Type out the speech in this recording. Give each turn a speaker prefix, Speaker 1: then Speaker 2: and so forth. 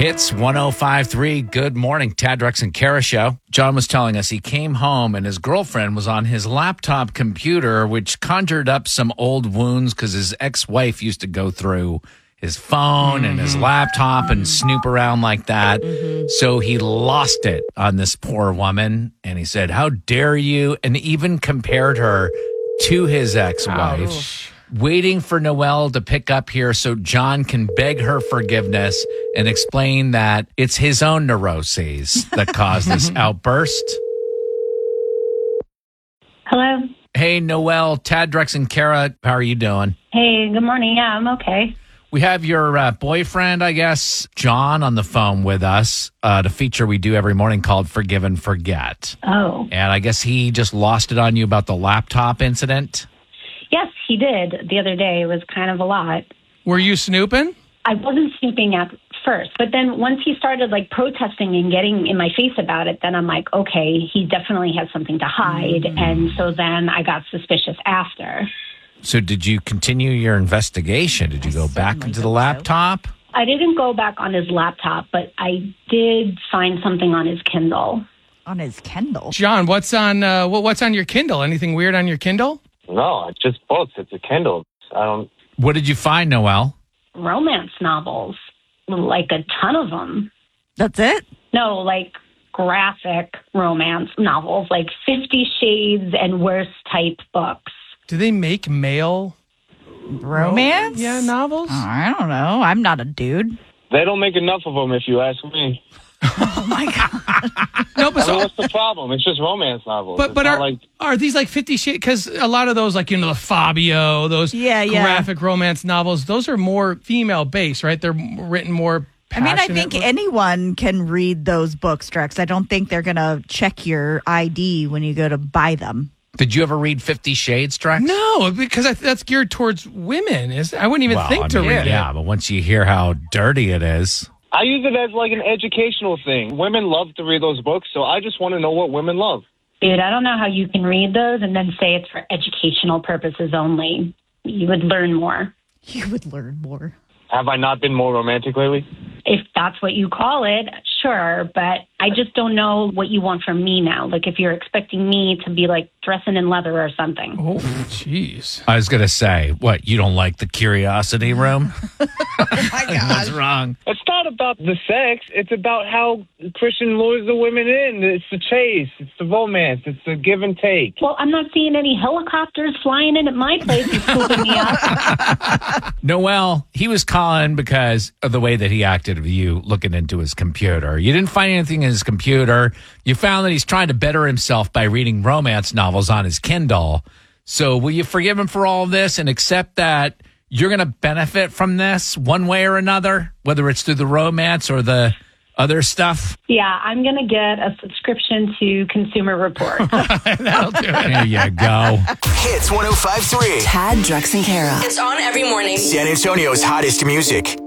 Speaker 1: Hits 105.3. Good morning, Tad, Drex, and Kara show. John was telling us he came home and his girlfriend was on his laptop computer, which conjured up some old wounds because his ex-wife used to go through his phone and his laptop and snoop around like that. So he lost it on this poor woman. And he said, "How dare you?" And even compared her to his ex-wife. Waiting for Noelle to pick up here so John can beg her forgiveness and explain that it's his own neuroses that caused this outburst.
Speaker 2: Hello.
Speaker 1: Hey, Noelle, Tad, Drex, and Kara, how are you doing?
Speaker 2: Hey, good morning. Yeah, I'm okay.
Speaker 1: We have your boyfriend, I guess, John, on the phone with us, the feature we do every morning called Forgive and Forget.
Speaker 2: Oh.
Speaker 1: And I guess he just lost it on you about the laptop incident.
Speaker 2: Yes, he did the other day. It was kind of a lot.
Speaker 3: Were you snooping?
Speaker 2: I wasn't snooping at first, but then once he started protesting and getting in my face about it, then I'm like, okay, he definitely has something to hide. And so then I got suspicious after.
Speaker 1: So did you continue your investigation? Did you go back into the laptop?
Speaker 2: I didn't go back on his laptop, but I did find something on his Kindle.
Speaker 4: On his Kindle?
Speaker 3: John, what's on your Kindle? Anything weird on your Kindle?
Speaker 5: No, it's just books. It's a Kindle.
Speaker 1: What did you find, Noelle?
Speaker 2: Romance novels, like a ton of them.
Speaker 4: That's it?
Speaker 2: No, like graphic romance novels, like 50 Shades and Worse type books.
Speaker 3: Do they make male
Speaker 4: romance?
Speaker 3: Novels?
Speaker 4: Oh, I don't know. I'm not a dude.
Speaker 5: They don't make enough of them, if you ask me.
Speaker 4: Oh, my God.
Speaker 3: No, but
Speaker 5: what's the problem? It's just romance novels.
Speaker 3: But are these like 50 Shades? Because a lot of those, the Fabio, those graphic romance novels, those are more female-based, right? They're written more passionate.
Speaker 4: I think anyone can read those books, Drex. I don't think they're going to check your ID when you go to buy them.
Speaker 1: Did you ever read 50 Shades, Drex?
Speaker 3: No, because that's geared towards women. I wouldn't even think to read it.
Speaker 1: Yeah, but once you hear how dirty it is...
Speaker 5: I use it as an educational thing. Women love to read those books, so I just want to know what women love.
Speaker 2: Dude, I don't know how you can read those and then say it's for educational purposes only. You would learn more.
Speaker 4: You would learn more.
Speaker 5: Have I not been more romantic lately?
Speaker 2: If that's what you call it, sure, but I just don't know what you want from me now. If you're expecting me to be dressing in leather or something.
Speaker 3: Oh, jeez.
Speaker 1: I was going to say, what, you don't like the curiosity room?
Speaker 4: Oh, my God.
Speaker 1: What's wrong?
Speaker 5: It's not about the sex. It's about how Christian lures the women in. It's the chase. It's the romance. It's the give and take.
Speaker 2: Well, I'm not seeing any helicopters flying in at my place and scooping me up.
Speaker 1: Noelle, he was calling because of the way that he acted with you looking into his computer. You didn't find anything in his computer. You found that he's trying to better himself by reading romance novels on his Kindle. So will you forgive him for all of this and accept that you're going to benefit from this one way or another, whether it's through the romance or the other stuff?
Speaker 2: Yeah, I'm going to get a subscription to Consumer Reports.
Speaker 1: That'll do it. There you go.
Speaker 6: Hits 105.3.
Speaker 7: Tad, Drex, and Kara.
Speaker 8: It's on every morning.
Speaker 6: San Antonio's hottest music.